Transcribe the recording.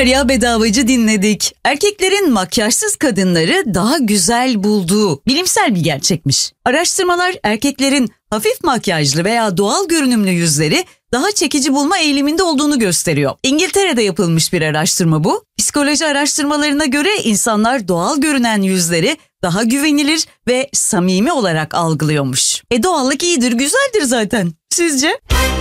Derya Bedavacı dinledik. Erkeklerin makyajsız kadınları daha güzel bulduğu bilimsel bir gerçekmiş. Araştırmalar erkeklerin hafif makyajlı veya doğal görünümlü yüzleri daha çekici bulma eğiliminde olduğunu gösteriyor. İngiltere'de yapılmış bir araştırma bu. Psikoloji araştırmalarına göre insanlar doğal görünen yüzleri daha güvenilir ve samimi olarak algılıyormuş. Doğallık iyidir, güzeldir zaten. Sizce?